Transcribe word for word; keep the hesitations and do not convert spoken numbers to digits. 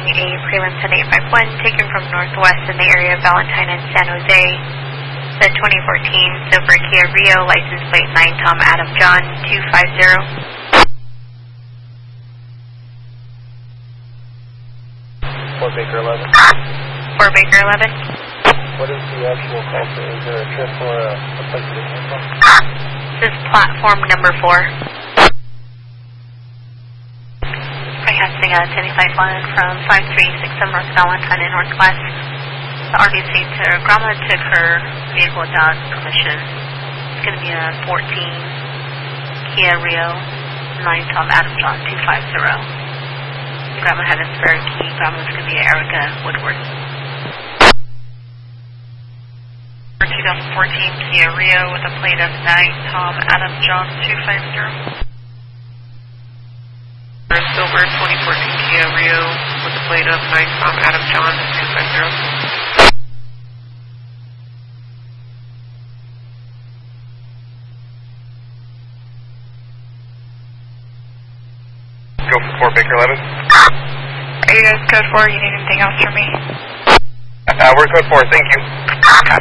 a prelim ten eight five one taken from Northwest in the area of Valentine and San Jose. The twenty fourteen silver Kia Rio, license plate nine Tom Adam John two five zero. Fort Baker eleven. Fort Baker eleven. What is the actual call for? Is there a trip or a, a place to get from? This is platform number four. Broadcasting a ten eight five one from five three six seven North Valentine and Northwest. The R V C to Grandma took her vehicle without permission. It's going to be a fourteen Kia Rio, nine Tom Adam John two five zero. Grandma had a spare key. Grandma's going to be Erica Woodward. twenty fourteen Kia Rio with a plate of nine Tom Adam John two five zero. Silver twenty fourteen Kia Rio with a plate of nine Tom Adam John two five zero. Go for Fort Baker eleven. Are you guys code four? You need anything else from me? Uh, we're code four, thank you.